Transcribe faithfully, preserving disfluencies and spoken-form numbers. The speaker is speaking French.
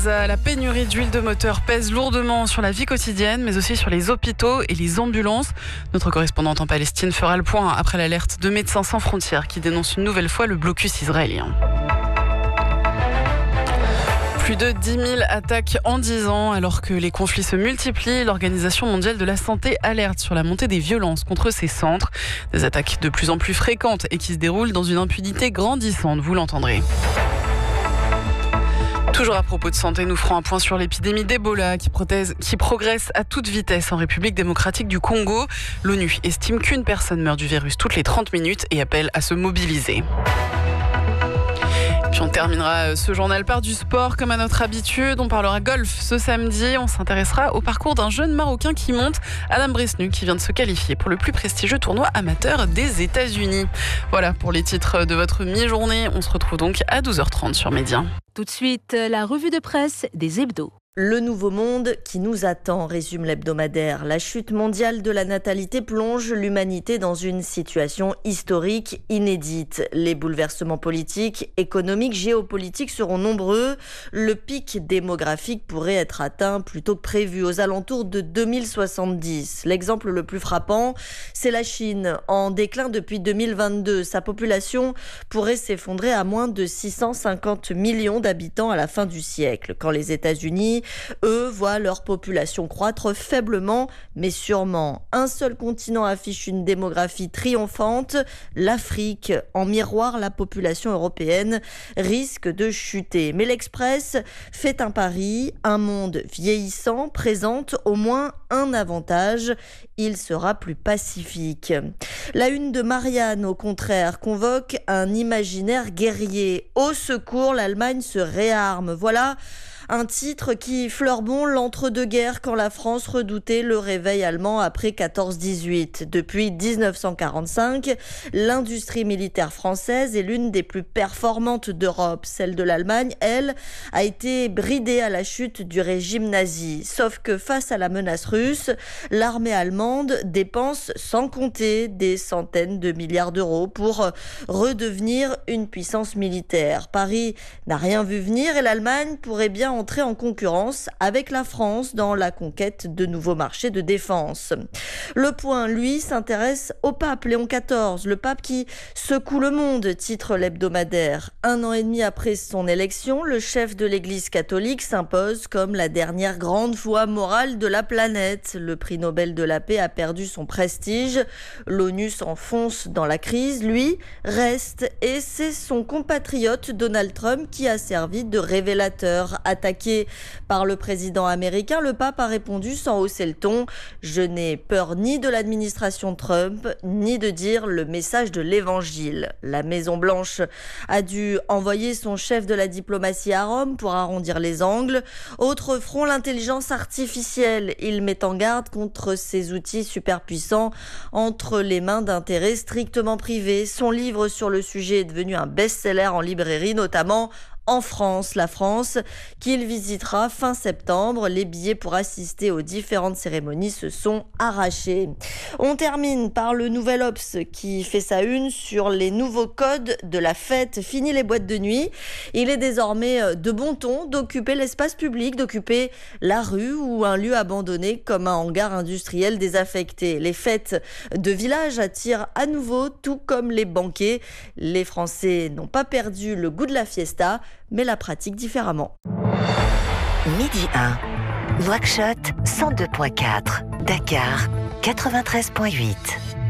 La pénurie d'huile de moteur pèse lourdement sur la vie quotidienne, mais aussi sur les hôpitaux et les ambulances. Notre correspondante en Palestine fera le point après l'alerte de Médecins sans frontières qui dénonce une nouvelle fois le blocus israélien. Plus de dix mille attaques en dix ans. Alors que les conflits se multiplient, l'Organisation mondiale de la santé alerte sur la montée des violences contre ces centres. Des attaques de plus en plus fréquentes et qui se déroulent dans une impunité grandissante, vous l'entendrez. Toujours à propos de santé, nous ferons un point sur l'épidémie d'Ebola qui, prothèse, qui progresse à toute vitesse en République démocratique du Congo. L'ONU estime qu'une personne meurt du virus toutes les trente minutes et appelle à se mobiliser. Puis on terminera ce journal par du sport comme à notre habitude. On parlera golf ce samedi. On s'intéressera au parcours d'un jeune Marocain qui monte, Adam Bresnu, qui vient de se qualifier pour le plus prestigieux tournoi amateur des États-Unis. Voilà pour les titres de votre mi-journée. On se retrouve donc à douze heures trente sur Média. Tout de suite, la revue de presse des hebdos. Le nouveau monde qui nous attend, résume l'hebdomadaire. La chute mondiale de la natalité plonge l'humanité dans une situation historique inédite. Les bouleversements politiques, économiques, géopolitiques seront nombreux. Le pic démographique pourrait être atteint plus tôt que prévu, aux alentours de deux mille soixante-dix. L'exemple le plus frappant, c'est la Chine. En déclin depuis deux mille vingt-deux, sa population pourrait s'effondrer à moins de six cent cinquante millions d'habitants à la fin du siècle, quand les États-Unis eux, voient leur population croître faiblement, mais sûrement. Un seul continent affiche une démographie triomphante. L'Afrique, en miroir, la population européenne risque de chuter. Mais l'Express fait un pari. Un monde vieillissant présente au moins un avantage. Il sera plus pacifique. La une de Marianne, au contraire, convoque un imaginaire guerrier. Au secours, l'Allemagne se réarme. Voilà un titre qui fleure bon l'entre-deux-guerres quand la France redoutait le réveil allemand après quatorze dix-huit. Depuis dix-neuf cent quarante-cinq, l'industrie militaire française est l'une des plus performantes d'Europe. Celle de l'Allemagne, elle, a été bridée à la chute du régime nazi. Sauf que face à la menace russe, l'armée allemande dépense sans compter des centaines de milliards d'euros pour redevenir une puissance militaire. Paris n'a rien vu venir et l'Allemagne pourrait bien entrer en concurrence avec la France dans la conquête de nouveaux marchés de défense. Le Point, lui, s'intéresse au pape Léon quatorze, le pape qui secoue le monde, titre l'hebdomadaire. Un an et demi après son élection, le chef de l'Église catholique s'impose comme la dernière grande voix morale de la planète. Le prix Nobel de la paix a perdu son prestige. L'ONU s'enfonce dans la crise. Lui reste et c'est son compatriote Donald Trump qui a servi de révélateur. Attaqué par le président américain, le pape a répondu sans hausser le ton. Je n'ai peur ni de l'administration Trump, ni de dire le message de l'évangile. La Maison-Blanche a dû envoyer son chef de la diplomatie à Rome pour arrondir les angles. Autre front, l'intelligence artificielle. Il met en garde contre ces outils superpuissants entre les mains d'intérêts strictement privés. Son livre sur le sujet est devenu un best-seller en librairie, notamment en France, la France, qu'il visitera fin septembre. Les billets pour assister aux différentes cérémonies se sont arrachés. On termine par le Nouvel Obs qui fait sa une sur les nouveaux codes de la fête. Fini les boîtes de nuit. Il est désormais de bon ton d'occuper l'espace public, d'occuper la rue ou un lieu abandonné comme un hangar industriel désaffecté. Les fêtes de village attirent à nouveau, tout comme les banquets. Les Français n'ont pas perdu le goût de la fiesta, mais la pratique différemment. Midi un, Nouakchott cent deux virgule quatre, Dakar quatre-vingt-treize virgule huit.